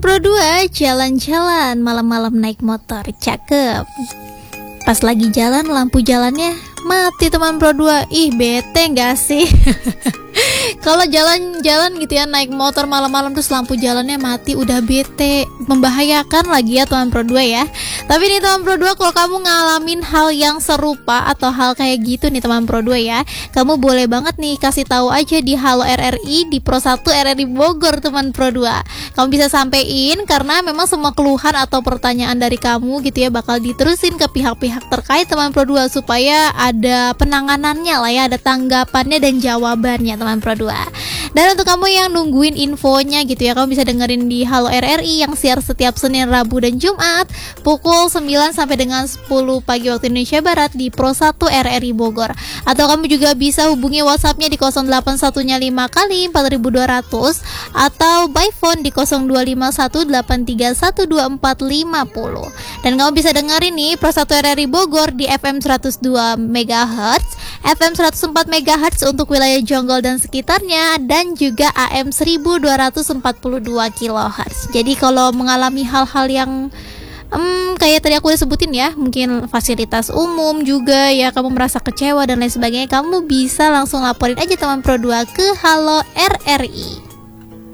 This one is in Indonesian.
Pro 2 jalan-jalan malam-malam naik motor, cakep. Pas lagi jalan lampu jalannya mati teman Pro 2. Ih, bete gak sih? Kalau jalan-jalan gitu ya, naik motor malam-malam terus lampu jalannya mati, udah bete, membahayakan lagi ya teman Pro 2 ya. Tapi nih teman Pro 2, kalau kamu ngalamin hal yang serupa atau hal kayak gitu nih teman Pro 2 ya, kamu boleh banget nih kasih tahu aja di Halo RRI di Pro 1 RRI Bogor teman Pro 2. Kamu bisa sampein karena memang semua keluhan atau pertanyaan dari kamu gitu ya bakal diterusin ke pihak-pihak terkait teman Pro 2 supaya ada penanganannya lah ya, ada tanggapannya dan jawabannya teman Pro 2. Dan untuk kamu yang nungguin infonya gitu ya, kamu bisa dengerin di Halo RRI yang siar setiap Senin, Rabu, dan Jumat pukul 9 sampai dengan 10 pagi waktu Indonesia Barat di Pro 1 RRI Bogor. Atau kamu juga bisa hubungi WhatsAppnya di 081-nya 5 kali 4200 atau by phone di 0251831240. Dan kamu bisa dengerin nih Pro 1 RRI Bogor di FM 102 MHz, FM 104 MHz untuk wilayah Jonggol dan sekitarnya, dan juga AM 1242 kHz. Jadi kalau mengalami hal-hal yang kayak tadi aku udah sebutin ya, mungkin fasilitas umum juga ya, kamu merasa kecewa dan lain sebagainya, kamu bisa langsung laporin aja teman Pro 2 ke Halo RRI.